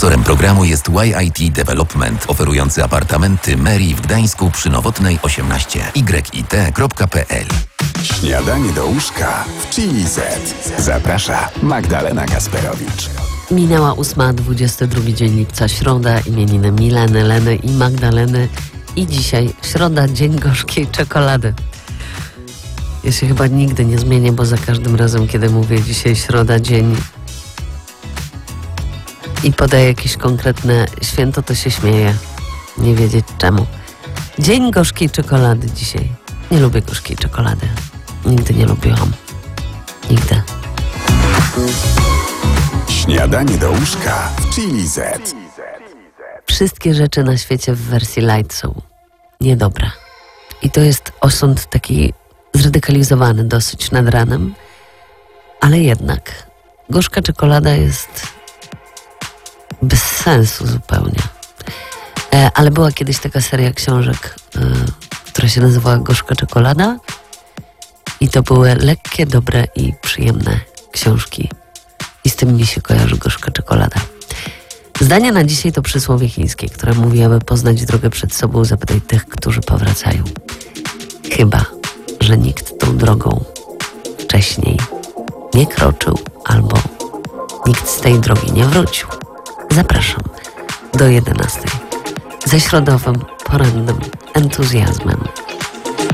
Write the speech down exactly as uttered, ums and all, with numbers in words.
Sponsorem programu jest Y I T Development, oferujący apartamenty Mary w Gdańsku przy Nowotnej osiemnaście, y i t kropka p l. Śniadanie do łóżka w Chili Z. Zaprasza Magdalena Kasperowicz. Minęła ósma, dwudziesty drugi dzień lipca, środa, imieniny Mileny, Leny i Magdaleny. I dzisiaj środa, dzień gorzkiej czekolady. Ja się chyba nigdy nie zmienię, bo za każdym razem, kiedy mówię dzisiaj środa, dzień i podaję jakieś konkretne święto, to się śmieję. Nie wiedzieć czemu. Dzień gorzkiej czekolady dzisiaj. Nie lubię gorzkiej czekolady. Nigdy nie lubiłam. Nigdy. Śniadanie do łóżka w Chili Z. Wszystkie rzeczy na świecie w wersji light są niedobre. I to jest osąd taki zradykalizowany dosyć nad ranem, ale jednak gorzka czekolada jest bez sensu zupełnie. E, ale była kiedyś taka seria książek, e, która się nazywała Gorzka czekolada i to były lekkie, dobre i przyjemne książki. I z tym mi się kojarzy gorzka czekolada. Zdanie na dzisiaj to przysłowie chińskie, które mówi, aby poznać drogę przed sobą, zapytaj tych, którzy powracają. Chyba że nikt tą drogą wcześniej nie kroczył albo nikt z tej drogi nie wrócił. Zapraszam do jedenastej ze środowym, porannym entuzjazmem.